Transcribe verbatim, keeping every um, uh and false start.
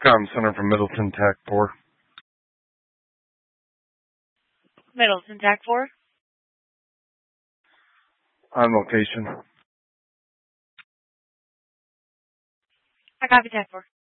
Com Center from Middleton TAC four. Middleton TAC four. On location. I copy TAC four.